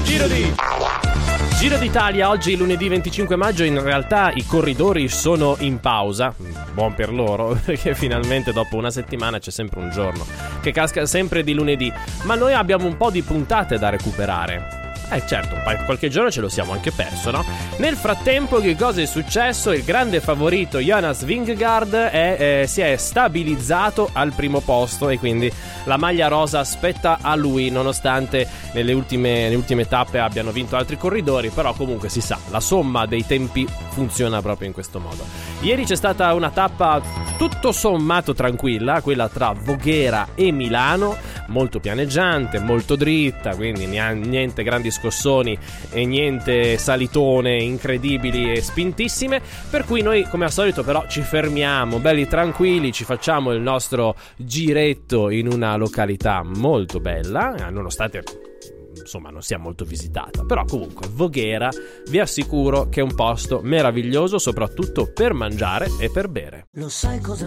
Giro d'Italia, oggi lunedì 25 maggio, in realtà i corridori sono in pausa, buon per loro, perché finalmente dopo una settimana c'è sempre un giorno che casca sempre di lunedì, ma noi abbiamo un po' di puntate da recuperare. Certo, qualche giorno ce lo siamo anche perso, no? Nel frattempo che cosa è successo? Il grande favorito Jonas Vingegaard si è stabilizzato al primo posto e quindi la maglia rosa spetta a lui, nonostante nelle ultime tappe abbiano vinto altri corridori, però comunque si sa, la somma dei tempi funziona proprio in questo modo. Ieri c'è stata una tappa tutto sommato tranquilla, quella tra Voghera e Milano, molto pianeggiante, molto dritta, quindi niente grandi scossoni e niente salitone incredibili e spintissime, per cui noi come al solito però ci fermiamo belli tranquilli, ci facciamo il nostro giretto in una località molto bella, nonostante insomma non sia molto visitata, però comunque Voghera vi assicuro che è un posto meraviglioso, soprattutto per mangiare e per bere. Lo sai cosa